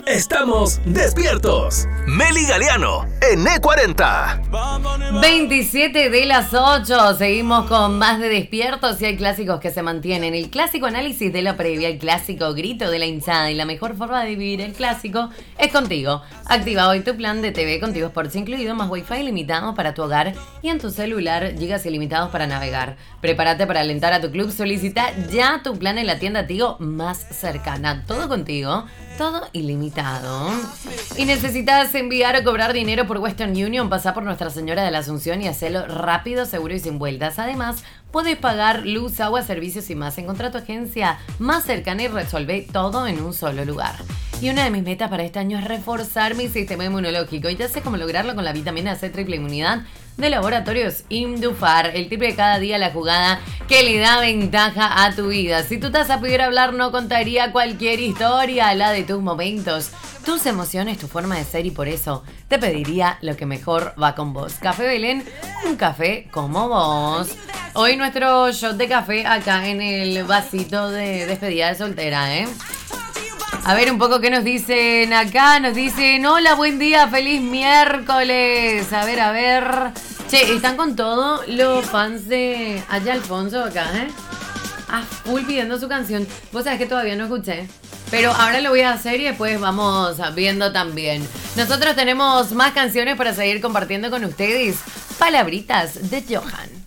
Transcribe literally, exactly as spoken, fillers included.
Estamos despiertos. Meli Galeano en E cuarenta. veintisiete de las ocho. Seguimos con más de Despiertos y hay clásicos que se mantienen. El clásico análisis de la previa, el clásico grito de la hinchada y la mejor forma de vivir el clásico es contigo. Activa hoy tu plan de T V con Tigo Sports incluido, más wifi ilimitado para tu hogar y en tu celular gigas ilimitados para navegar. Prepárate para alentar a tu club. Solicita ya tu plan en la tienda Tigo más cercana. Todo contigo, todo ilimitado. Y necesitas enviar o cobrar dinero por Western Union, pasá por Nuestra Señora de la Asunción y hacelo rápido, seguro y sin vueltas. Además, podés pagar luz, agua, servicios y más. Encontrá tu agencia más cercana y resolvé todo en un solo lugar. Y una de mis metas para este año es reforzar mi sistema inmunológico. Y ya sé cómo lograrlo con la vitamina C triple inmunidad de Laboratorios Indufar. El triple de cada día la jugada que le da ventaja a tu vida. Si tu taza pudiera hablar, no contaría cualquier historia, la de tus momentos, tus emociones, tu forma de ser, y por eso te pediría lo que mejor va con vos. Café Belén, un café como vos. Hoy nuestro shot de café acá en el vasito de despedida de soltera, ¿eh? A ver un poco qué nos dicen acá. Nos dicen, hola, buen día, feliz miércoles. A ver, a ver. Che, están con todo los fans de Allá Alfonso acá, ¿eh? A full pidiendo su canción. Vos sabés que todavía no escuché, pero ahora lo voy a hacer y después vamos viendo también. Nosotros tenemos más canciones para seguir compartiendo con ustedes. Palabritas de Johan.